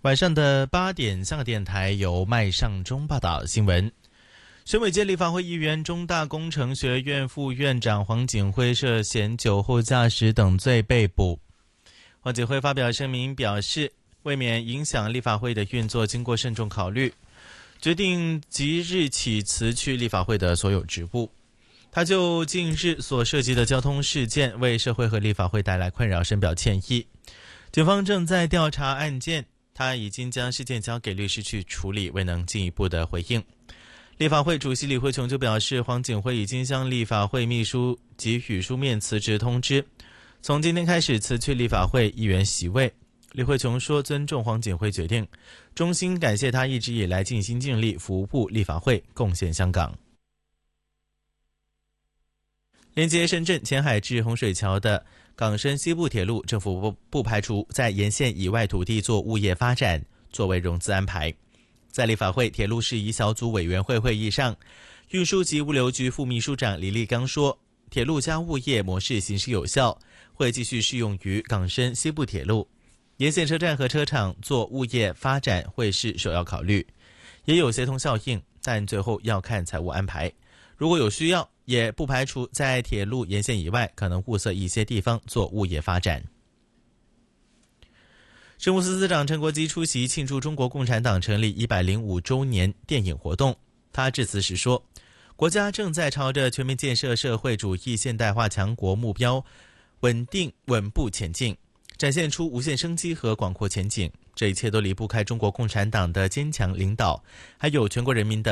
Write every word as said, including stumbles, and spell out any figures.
晚上的八点，香港电台由麦尚中报道新闻。选委界立法会议员、中大工程学院副院长黄锦辉涉嫌酒后驾驶等罪被捕。黄锦辉发表声明表示，为免影响立法会的运作，经过慎重考虑，决定即日起辞去立法会的所有职务。他就近日所涉及的交通事件为社会和立法会带来困扰深表歉意。警方正在调查案件，他已经将事件交给律师去处理，未能进一步的回应。立法会主席李慧琼就表示，黄锦辉已经向立法会秘书给予书面辞职通知，从今天开始辞去立法会议员席位。李慧琼说，尊重黄锦辉决定，衷心感谢他一直以来尽心尽力服务立法会，贡献香港。连接深圳前海至洪水桥的港深西部铁路，政府 不, 不排除在沿线以外土地做物业发展作为融资安排。在立法会铁路事宜小组委员会会议上，运输及物流局副秘书长李立刚说，铁路加物业模式行之有效，会继续适用于港深西部铁路。沿线车站和车厂做物业发展会是首要考虑，也有协同效应，但最后要看财务安排。如果有需要，也不排除在铁路沿线以外可能物色一些地方做物业发展。政务司司长陈国基出席庆祝中国共产党成立一百零五周年电影活动。他致辞时说，国家正在朝着全面建设社会主义现代化强国目标稳定稳步前进，展现出无限生机和广阔前景。这一切都离不开中国共产党的坚强领导，还有全国人民的